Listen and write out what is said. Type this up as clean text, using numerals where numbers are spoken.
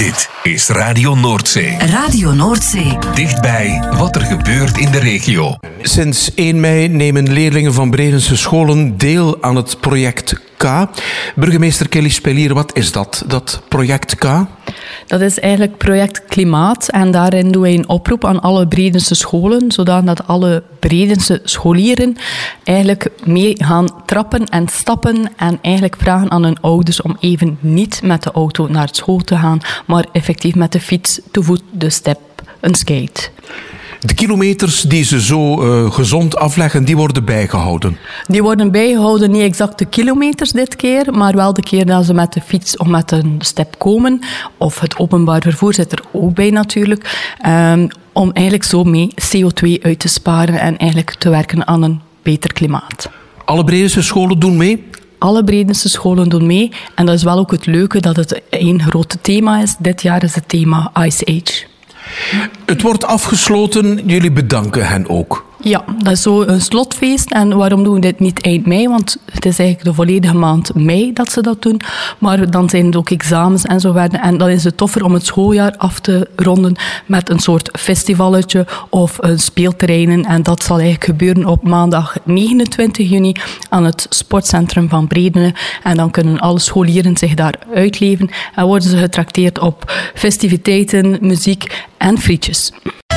Dit is Radio Noordzee. Radio Noordzee. Dichtbij wat er gebeurt in de regio. Sinds 1 mei nemen leerlingen van Bredense scholen deel aan het project K. Burgemeester Kelly Spelier, wat is dat project K? Dat is eigenlijk project Klimaat en daarin doen wij een oproep aan alle Bredense scholen, zodat alle Bredense scholieren eigenlijk mee gaan trappen en stappen en eigenlijk vragen aan hun ouders om even niet met de auto naar school te gaan, maar effectief met de fiets, te voet, de step, een skate. De kilometers die ze zo gezond afleggen, die worden bijgehouden? Die worden bijgehouden, niet exact de kilometers dit keer, maar wel de keer dat ze met de fiets of met een step komen. Of het openbaar vervoer zit er ook bij natuurlijk. Om eigenlijk zo mee CO2 uit te sparen en eigenlijk te werken aan een beter klimaat. Alle Bredense scholen doen mee? Alle Bredense scholen doen mee. En dat is wel ook het leuke dat het één groot thema is. Dit jaar is het thema Ice Age. Het wordt afgesloten. Jullie bedanken hen ook. Ja, dat is zo een slotfeest. En waarom doen we dit niet eind mei? Want het is eigenlijk de volledige maand mei dat ze dat doen. Maar dan zijn het ook examens en zo verder. En dan is het toffer om het schooljaar af te ronden met een soort festivalletje of speelterreinen. En dat zal eigenlijk gebeuren op maandag 29 juni aan het sportcentrum van Bredene. En dan kunnen alle scholieren zich daar uitleven. En worden ze getrakteerd op festiviteiten, muziek en frietjes.